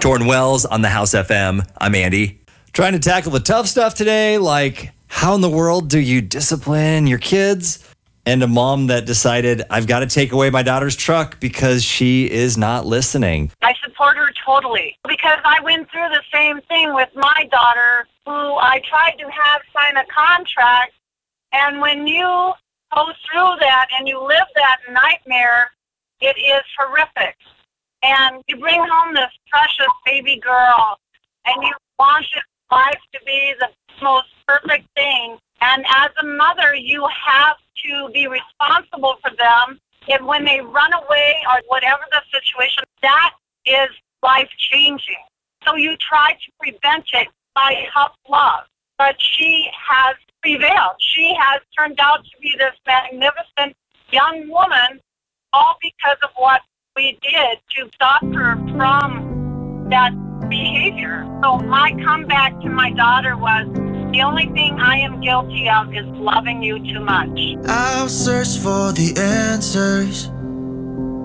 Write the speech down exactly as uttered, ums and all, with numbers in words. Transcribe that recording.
Jordan Wells on the House F M. I'm Andy. Trying to tackle the tough stuff today, like how in the world do you discipline your kids? And a mom that decided, I've got to take away my daughter's truck because she is not listening. I support her totally because I went through the same thing with my daughter, who I tried to have sign a contract. And when you go through that and you live that nightmare, it is horrific. And you bring home this precious baby girl and you want your life to be the most perfect thing. And as a mother, you have to be responsible for them. And when they run away or whatever the situation, that is life-changing. So you try to prevent it by tough love. But she has prevailed. She has turned out to be this magnificent young woman, all because of what we did to stop her from that behavior. So my comeback to my daughter was, the only thing I am guilty of is loving you too much. I'll search for the answers